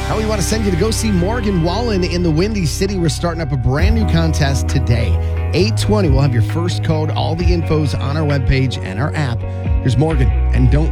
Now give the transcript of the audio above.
How we want to send you to go see Morgan Wallen in the Windy City. We're starting up a brand new contest today. 8:20, we'll have your first code. All the info's on our webpage and our app. Here's Morgan, and don't